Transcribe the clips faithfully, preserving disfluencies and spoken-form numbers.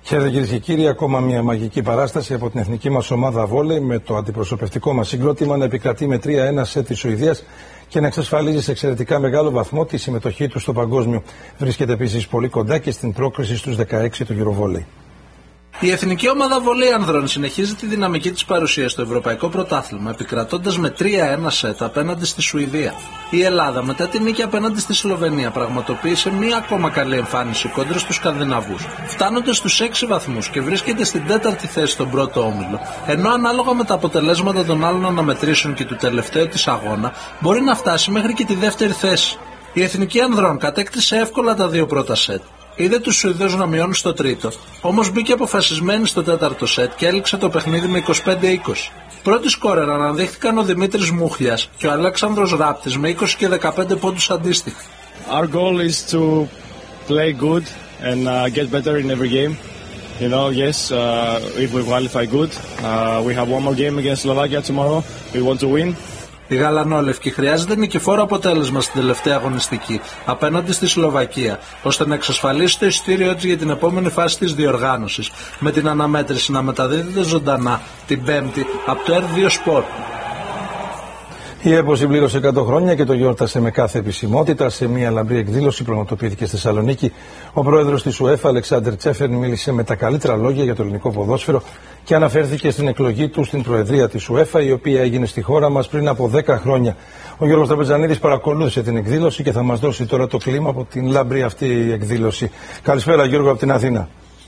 Χαίρετε κυρίες και κύριοι, ακόμα μια μαγική παράσταση από την εθνική μας ομάδα βόλεϊ με το αντιπροσωπευτικό μας συγκρότημα να επικρατεί με τρία ένα σετ της Σουηδίας και να εξασφαλίζει σε εξαιρετικά μεγάλο βαθμό τη συμμετοχή του στο παγκόσμιο. Βρίσκεται επίσης πολύ κοντά και στην πρόκριση στους δεκαέξι του Eurovóley. Η εθνική ομάδα βολέι ανδρών συνεχίζει τη δυναμική της παρουσίας στο Ευρωπαϊκό Πρωτάθλημα, επικρατώντας με τρία ένα σετ απέναντι στη Σουηδία. Η Ελλάδα, μετά τη νίκη απέναντι στη Σλοβενία, πραγματοποίησε μία ακόμα καλή εμφάνιση κόντρα στους Σκανδιναβούς, φτάνοντας στους έξι βαθμούς και βρίσκεται στην τέταρτη θέση στον πρώτο όμιλο, ενώ ανάλογα με τα αποτελέσματα των άλλων αναμετρήσεων και του τελευταίου της αγώνα, μπορεί να φτάσει μέχρι και τη δεύτερη θέση. Η εθνική ανδρών κατέκτησε εύκολα τα δύο πρώτα σετ. Είδε τους Σουηδούς να μειώνουν στο τρίτο, όμως μπήκε αποφασισμένη στο τέταρτο σετ και έληξε το παιχνίδι με είκοσι πέντε είκοσι. Πρώτοι σκόρερ αναδείχθηκαν ο Δημήτρης Μούχλιας και ο Αλέξανδρος Ράπτης με είκοσι και δεκαπέντε πόντους αντίστοιχα. Our goal is to play good and uh, get better in every game. You know, yes, uh, if we qualify good, uh, we have one more game against Slovakia tomorrow. We want to win. Η γαλανόλευκη χρειάζεται νικηφόρο αποτέλεσμα στην τελευταία αγωνιστική απέναντι στη Σλοβακία, ώστε να εξασφαλίσει το εισιτήριό της για την επόμενη φάση της διοργάνωσης, με την αναμέτρηση να μεταδίδεται ζωντανά την Πέμπτη από το Ερ δύο Sport. Η ΕΠΟ συμπλήρωσε εκατό χρόνια και το γιόρτασε με κάθε επισημότητα. Σε μια λαμπρή εκδήλωση που πραγματοποιήθηκε στη Θεσσαλονίκη, ο πρόεδρος της UEFA, Αλεξάντερ Τσέφεριν, μίλησε με τα καλύτερα λόγια για το ελληνικό ποδόσφαιρο και αναφέρθηκε στην εκλογή του στην Προεδρία της UEFA, η οποία έγινε στη χώρα μας πριν από δέκα χρόνια. Ο Γιώργος Τραπεζανίδης παρακολούθησε την εκδήλωση και θα μας δώσει τώρα το κλίμα από την λαμπρή αυτή εκδήλωση. Καλησπέρα, Γιώργο, από την Αθήνα.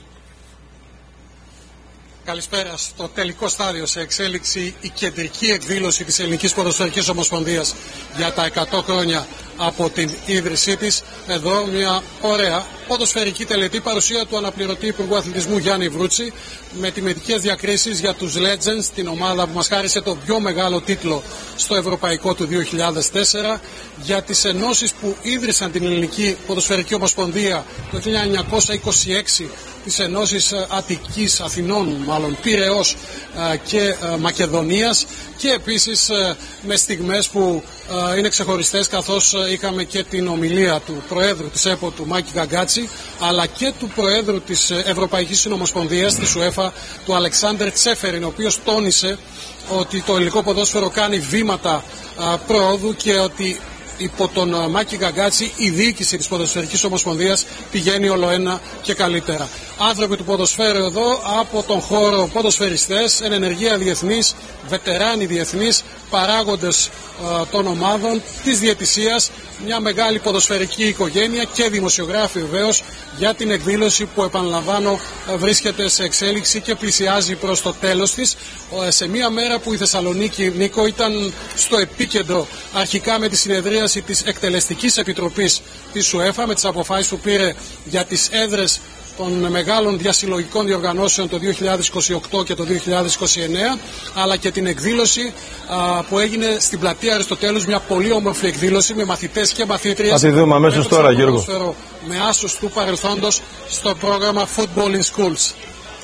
Καλησπέρα. Στο τελικό στάδιο σε εξέλιξη η κεντρική εκδήλωση της Ελληνικής Ποδοσφαιρικής Ομοσπονδίας για τα εκατό χρόνια από την ίδρυσή της. Εδώ μια ωραία ποδοσφαιρική τελετή, παρουσία του αναπληρωτή Υπουργού Αθλητισμού Γιάννη Βρούτση, με τιμητικές διακρίσεις για τους Legends, την ομάδα που μας χάρισε το πιο μεγάλο τίτλο στο Ευρωπαϊκό του δύο χιλιάδες τέσσερα, για τις ενώσεις που ίδρυσαν την Ελληνική Ποδοσφαιρική Ομοσπονδία το χίλια εννιακόσια είκοσι έξι, τις ενώσεις Αττικής, Αθηνών, μάλλον Πειραιώς και Μακεδονίας, και επίσης με στιγμές που είναι ξεχωριστές, καθώς είχαμε και την ομιλία του Προέδρου της ΕΠΟ, του Μάκη Γκαγκάτση, αλλά και του Προέδρου της Ευρωπαϊκής Συνομοσπονδίας της UEFA, του Αλεξάντερ Τσέφεριν, ο οποίος τόνισε ότι το ελληνικό ποδόσφαιρο κάνει βήματα πρόοδου και ότι υπό τον Μάκη Γκαγκάτση η διοίκηση της Ποδοσφαιρικής Ομοσπονδίας πηγαίνει ολοένα και καλύτερα. Άνθρωποι του ποδοσφαίρου εδώ από τον χώρο, ποδοσφαιριστές, εν ενεργεία διεθνείς, βετεράνοι διεθνείς, παράγοντες ε, των ομάδων, της διαιτησίας, μια μεγάλη ποδοσφαιρική οικογένεια και δημοσιογράφοι βεβαίως για την εκδήλωση που, επαναλαμβάνω, βρίσκεται σε εξέλιξη και πλησιάζει προς το τέλος της, ε, σε μια μέρα που η Θεσσαλονίκη, Νίκο, ήταν στο επίκεντρο αρχικά με τη συνεδρίαση της Εκτελεστικής Επιτροπής της UEFA, με τις αποφάσεις που πήρε για τις έδρες των μεγάλων διασυλλογικών διοργανώσεων το δύο χιλιάδες είκοσι οκτώ και το δύο χιλιάδες είκοσι εννέα, αλλά και την εκδήλωση α, που έγινε στην πλατεία Αριστοτέλους, μια πολύ όμορφη εκδήλωση με μαθητές και μαθήτριες. Θα τη δούμε αμέσως τώρα, Γιώργο. Με άσους του παρελθόντος στο πρόγραμμα Football in Schools.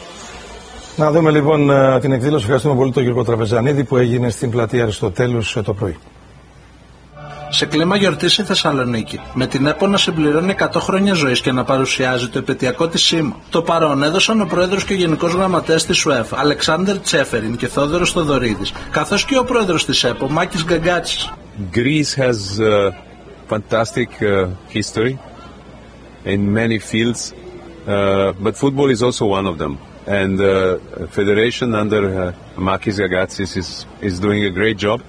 Να δούμε λοιπόν την εκδήλωση. Ευχαριστούμε πολύ τον Γιώργο Τραπεζανίδη που έγινε στην πλατεία Αριστοτέλους το πρωί. Σε κλίμα γιορτής στη Θεσσαλονίκη, με την ΕΠΟ να συμπληρώνει εκατό χρόνια ζωής και να παρουσιάζει το επαιτειακό της σήμα. Το παρόν έδωσαν ο πρόεδρος και ο γενικός γραμματέας της UEFA, Αλεξάντερ Τσέφεριν και Θόδωρος Θοδωρίδης, καθώς και ο πρόεδρος της ΕΠΟ, Μάκης Γκαγκάτσης. Greece has a fantastic uh, history in many fields, uh, but football is also one of them. And the uh, federation under uh, Makis Ggagatzis is is doing a great job.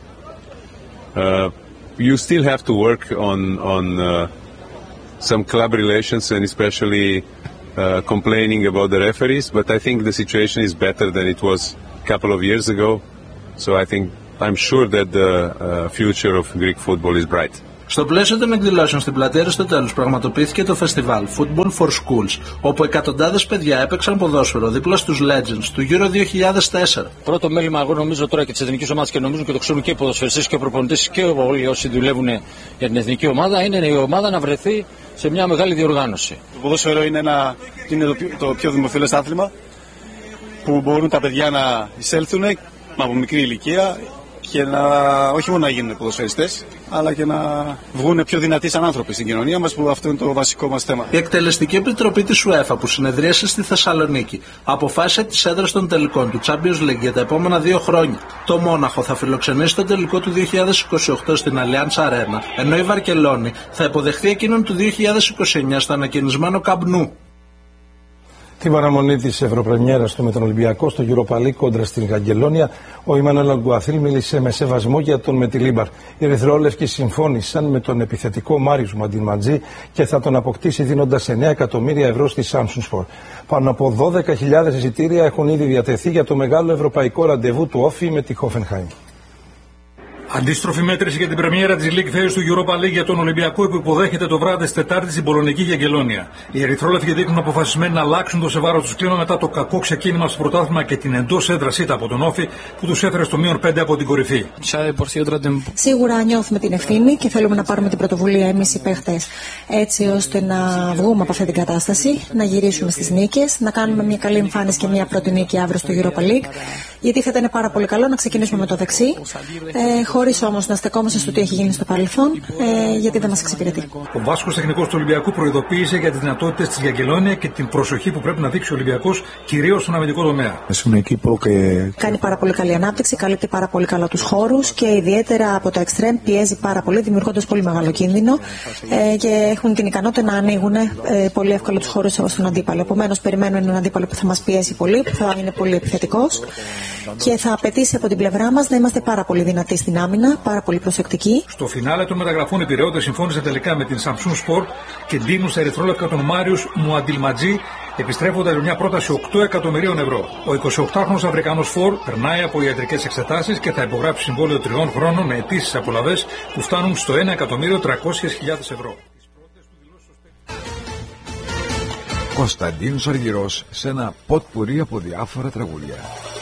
Uh, You still have to work on on uh, some club relations and especially uh, complaining about the referees. But I think the situation is better than it was a couple of years ago. So I think I'm sure that the uh, future of Greek football is bright. Στο πλαίσιο των εκδηλώσεων στην πλατεία Αριστοτέλους πραγματοποιήθηκε το φεστιβάλ Football for Schools, όπου εκατοντάδες παιδιά έπαιξαν ποδόσφαιρο δίπλα στους Legends του Euro δύο χιλιάδες τέσσερα. Πρώτο μέλημα, εγώ νομίζω τώρα και της εθνικής ομάδας, και νομίζω και το ξέρουν και οι ποδοσφαιριστές και οι προπονητές και όλοι όσοι δουλεύουν για την εθνική ομάδα, είναι η ομάδα να βρεθεί σε μια μεγάλη διοργάνωση. Το ποδόσφαιρο είναι, ένα, είναι το, πιο, το πιο δημοφιλές άθλημα που μπορούν τα παιδιά να εισέλθουν από μικρή ηλικία και να όχι μόνο να γίνουν ποδοσφαιριστές, αλλά και να βγουν πιο δυνατοί σαν άνθρωποι στην κοινωνία μας, που αυτό είναι το βασικό μας θέμα. Η Εκτελεστική Επιτροπή της UEFA, που συνεδρίασε στη Θεσσαλονίκη, αποφάσισε τις έδρες των τελικών του Champions League για τα επόμενα δύο χρόνια. Το Μόναχο θα φιλοξενήσει τον τελικό του δύο χιλιάδες είκοσι οκτώ στην Allianz Arena, ενώ η Βαρκελόνη θα υποδεχθεί εκείνον του δύο χιλιάδες είκοσι εννιά στο ανακαινισμένο Camp Nou. Την παραμονή της Ευρωπρεμιέρας του με τον Ολυμπιακό στο Europa League κόντρα στην Καγκελόνια, ο Ιμανουέλ Αλγκουαθίλ μίλησε με σεβασμό για τον Μετιλίμπαρ. Οι ερυθρόλευκοι συμφώνησαν με τον επιθετικό Μάριους Μαντιμαντζή και θα τον αποκτήσει δίνοντας εννέα εκατομμύρια ευρώ στη Samsung Sport. Πάνω από δώδεκα χιλιάδες εισιτήρια έχουν ήδη διατεθεί για το μεγάλο ευρωπαϊκό ραντεβού του Όφι με τη Hoffenheim. Αντίστροφη μέτρηση για την πρεμιέρα της League Phase του Europa League για τον Ολυμπιακό, που υποδέχεται το βράδυ της Τετάρτης στην Πολωνική Γεγγελόνια. Οι ερυθρόλευκοι δείχνουν αποφασισμένοι να αλλάξουν το σε βάρος τους κλίμα μετά το κακό ξεκίνημα στο πρωτάθλημα και την εντός έδρας ήττα από τον Όφι, που τους έφερε στο μείον πέντε από την κορυφή. Σίγουρα νιώθουμε την ευθύνη και θέλουμε να πάρουμε την πρωτοβουλία εμείς οι παίχτες, έτσι ώστε να βγούμε από αυτή την κατάσταση, να γυρίσουμε στις νίκες, να κάνουμε μια καλή εμφάνιση και μια πρώτη νίκη αύριο στο Europa League. Γιατί θα ήταν πάρα πολύ καλό να ξεκινήσουμε με το δεξί, ε, χωρίς όμως να στεκόμαστε στο τι έχει γίνει στο παρελθόν, ε, γιατί δεν μας εξυπηρετεί. Ο Βάσκος τεχνικός του Ολυμπιακού προειδοποίησε για τις δυνατότητες της Γιαγγελόνια και την προσοχή που πρέπει να δείξει ο Ολυμπιακός, κυρίως στον αμυντικό τομέα. Κάνει πάρα πολύ καλή ανάπτυξη, καλύπτει πάρα πολύ καλά τους χώρους και ιδιαίτερα από το εξτρέμ πιέζει πάρα πολύ, δημιουργώντας πολύ μεγάλο κίνδυνο, ε, και έχουν την ικανότητα να ανοίγουν ε, πολύ εύκολα τους χώρους στον αντίπαλο. Επομένως, περιμένουμε έναν αντίπαλο που θα μας πιέσει πολύ, που θα είναι πολύ επιθετικός και θα απαιτήσει από την πλευρά μας να είμαστε πάρα πολύ δυνατοί στην άμυνα, πάρα πολύ προσεκτικοί. Στο φινάλε των μεταγραφών, οι Πειραιώτες συμφώνησαν τελικά με την Samsung Sport και δίνουν στα ερυθρόλευκα τον Μάριους Μουαντιλματζή, επιστρέφοντας με μια πρόταση οκτώ εκατομμυρίων ευρώ. Ο εικοσιοκτάχρονος Αφρικανός φορ περνάει από ιατρικές εξετάσεις και θα υπογράψει συμβόλαιο τριών χρόνων με αιτήσεις απολαβές που φτάνουν στο ένα εκατομμύριο τριακόσιες χιλιάδες ευρώ. Κωνσταντίνος Αργυρός σε ένα ποτπουρί από διάφορα τραγούδια.